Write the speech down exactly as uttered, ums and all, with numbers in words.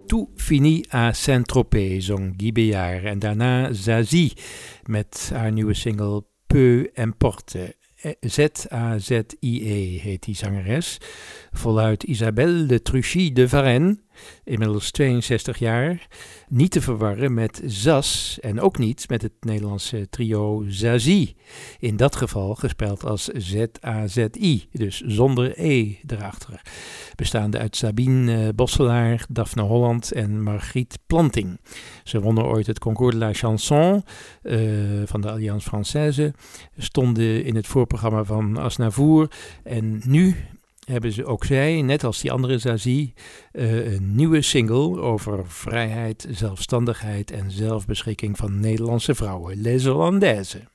Tout fini à Saint-Tropez, zong Guy Béard. En daarna Zazie met haar nieuwe single Peu importe. Z A Z I E heet die zangeres. Voluit Isabelle de Truchy de Varenne, inmiddels tweeënzestig jaar. Niet te verwarren met Zas en ook niet met het Nederlandse trio Zazie. In dat geval gespeld als Z A Z I, dus zonder E erachter. Bestaande uit Sabine Bosselaar, Daphne Holland en Margriet Planting. Ze wonnen ooit het Concours de la Chanson uh, van de Alliance Française. Stonden in het voorprogramma van Aznavour. En nu hebben ze ook zij, net als die andere Zazie, uh, een nieuwe single over vrijheid, zelfstandigheid en zelfbeschikking van Nederlandse vrouwen, Les Hollandaises.